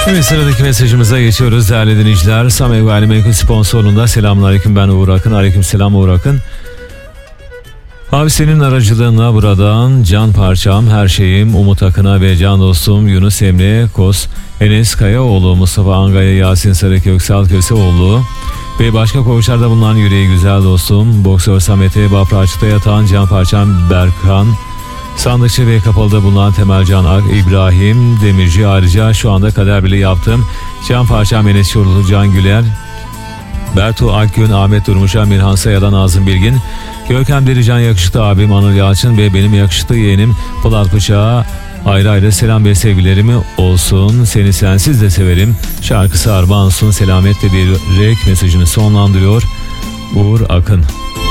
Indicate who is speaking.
Speaker 1: Evet, sıradaki mesajımıza geçiyoruz değerli dinleyiciler. Samay Gayrimenkul sponsorluğunda selamünaleyküm, ben Uğur Akın. Aleykümselam Uğur Akın. Abi senin aracılığınla buradan can parçam, her şeyim Umut Akın'a ve can dostum Yunus Emre Kos, Enes Kayaoğlu, Mustafa Angaya, Yasin Sarı, Köksal Köseoğlu ve başka koğuşlarda bulunan yüreği güzel dostum Boksör Samet'e, Bafra Açık'ta yatan can parçam Berkan, Sandıkçı ve Kapalı'da bulunan Temelcan Ak, İbrahim Demirci, ayrıca şu anda kader bile yaptım can parçam Enes Çorlu, Can Güler, Bertu Akgün, Ahmet Durmuş'a, Mirhan Saya'dan Nazım Bilgin, Görkem Delican yakışıklı abim Anıl Yalçın ve benim yakışıklı yeğenim Polat Bıçak'a ayrı ayrı selam ve sevgilerimi olsun. Seni sensiz de severim şarkısı armağan olsun, selametle diyerek mesajını sonlandırıyor Uğur Akın.